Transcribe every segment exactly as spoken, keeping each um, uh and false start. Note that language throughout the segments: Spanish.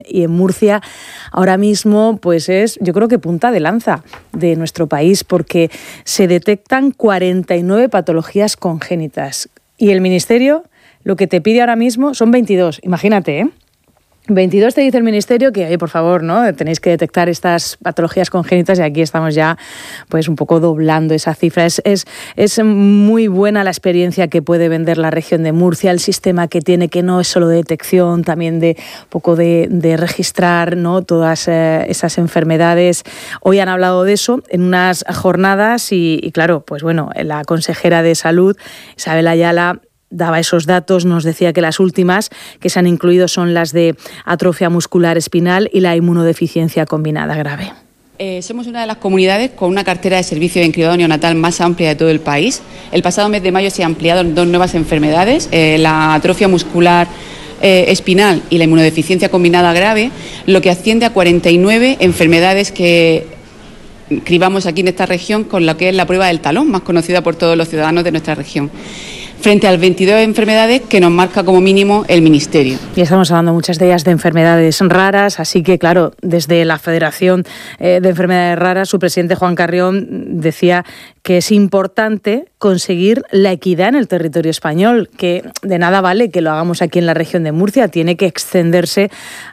Y en Murcia ahora mismo pues es, yo creo que punta de lanza de nuestro país, porque se detectan cuarenta y nueve patologías congénitas. Y el Ministerio lo que te pide ahora mismo son veintidós, imagínate, ¿eh? veintidós te dice el Ministerio que, oye, por favor, ¿no? Tenéis que detectar estas patologías congénitas, y aquí estamos ya pues un poco doblando esa cifra. Es, es, es muy buena la experiencia que puede vender la región de Murcia, el sistema que tiene, que no es solo de detección, también de poco de, de registrar, ¿no? Todas eh, esas enfermedades. Hoy han hablado de eso en unas jornadas y, y claro, pues bueno, la consejera de Salud, Isabel Ayala, daba esos datos, nos decía que las últimas que se han incluido son las de atrofia muscular espinal y la inmunodeficiencia combinada grave. Eh, somos una de las comunidades con una cartera de servicio en cribado neonatal más amplia de todo el país. El pasado mes de mayo se han ampliado dos nuevas enfermedades, eh, la atrofia muscular eh, espinal y la inmunodeficiencia combinada grave, lo que asciende a cuarenta y nueve enfermedades que cribamos aquí en esta región, con lo que es la prueba del talón, más conocida por todos los ciudadanos de nuestra región, frente a las veintidós enfermedades que nos marca como mínimo el Ministerio. Y estamos hablando muchas de ellas de enfermedades raras, así que claro, desde la Federación de Enfermedades Raras, su presidente Juan Carrión decía que es importante conseguir la equidad en el territorio español, que de nada vale que lo hagamos aquí en la región de Murcia, tiene que extenderse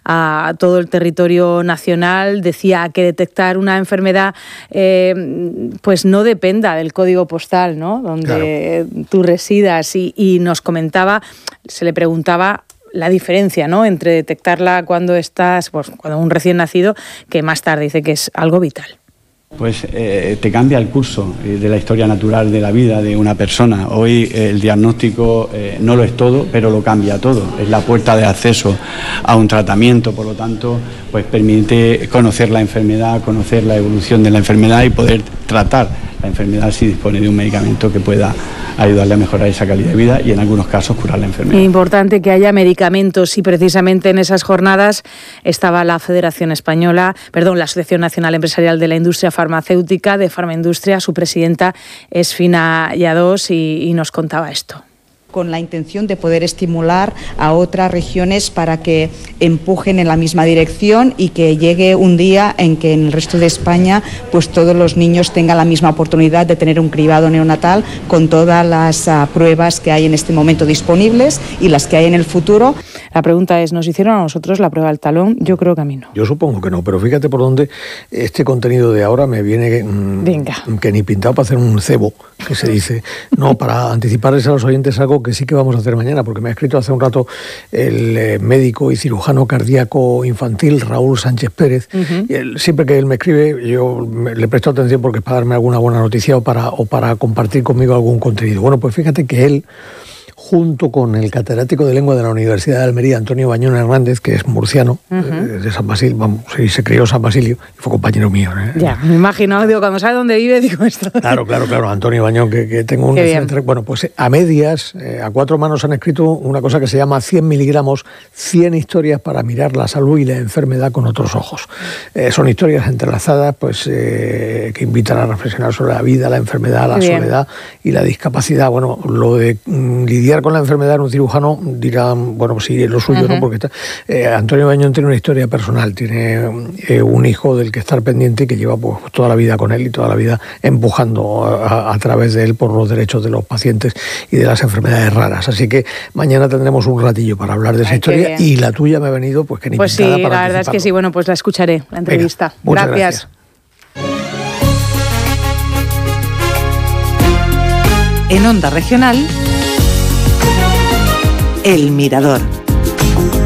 a todo el territorio nacional. Decía que detectar una enfermedad eh, pues no dependa del código postal, ¿no? Donde claro. tú residas. Y, y nos comentaba, se le preguntaba la diferencia, ¿no?, entre detectarla cuando estás, pues cuando un recién nacido, que más tarde. Dice que es algo vital. Pues eh, te cambia el curso eh, de la historia natural de la vida de una persona. Hoy eh, el diagnóstico eh, no lo es todo, pero lo cambia todo. Es la puerta de acceso a un tratamiento, por lo tanto, pues permite conocer la enfermedad, conocer la evolución de la enfermedad y poder tratar la enfermedad si dispone de un medicamento que pueda ayudarle a mejorar esa calidad de vida y en algunos casos curar la enfermedad. Es importante que haya medicamentos, y precisamente en esas jornadas estaba la Federación Española, perdón, la Asociación Nacional Empresarial de la Industria Farmacéutica, de Farmaindustria. Su presidenta es Fina Lladós y, y nos contaba esto. Con la intención de poder estimular a otras regiones para que empujen en la misma dirección y que llegue un día en que en el resto de España pues todos los niños tengan la misma oportunidad de tener un cribado neonatal con todas las uh, pruebas que hay en este momento disponibles y las que hay en el futuro. La pregunta es, ¿nos hicieron a nosotros la prueba del talón? Yo creo que a mí no. Yo supongo que no, pero fíjate por dónde este contenido de ahora me viene mmm, Venga. que ni pintado para hacer un cebo, que se dice. No, para anticiparles a los oyentes algo que sí que vamos a hacer mañana, porque me ha escrito hace un rato el eh, médico y cirujano cardíaco infantil Raúl Sánchez Pérez. Uh-huh. Y él, siempre que él me escribe, yo me, le presto atención porque es para darme alguna buena noticia o para, o para compartir conmigo algún contenido. Bueno, pues fíjate que él, junto con el catedrático de lengua de la Universidad de Almería, Antonio Bañón Hernández, que es murciano, uh-huh. eh, de San Basilio, vamos, sí, se crió en San Basilio y fue compañero mío. ¿eh? Ya, me imagino, digo, cuando sabe dónde vive, digo esto. Claro, claro, claro, Antonio Bañón, que, que tengo un... Entre, bueno, pues a medias, eh, a cuatro manos han escrito una cosa que se llama cien miligramos, cien historias para mirar la salud y la enfermedad con otros ojos. Eh, son historias entrelazadas, pues, eh, que invitan a reflexionar sobre la vida, la enfermedad, la Qué soledad bien. y la discapacidad. Bueno, lo de mm, lidiar con la enfermedad en un cirujano dirán, bueno, pues sí, es lo suyo, uh-huh. ¿no? Porque está, eh, Antonio Bañón tiene una historia personal, tiene eh, un hijo del que estar pendiente y que lleva pues toda la vida con él y toda la vida empujando a, a través de él por los derechos de los pacientes y de las enfermedades raras. Así que mañana tendremos un ratillo para hablar de esa Ay, historia y la tuya me ha venido pues que ni Pues sí, para la verdad es que sí, bueno, pues la escucharé, la entrevista. Venga, gracias. gracias. En Onda Regional, El Mirador.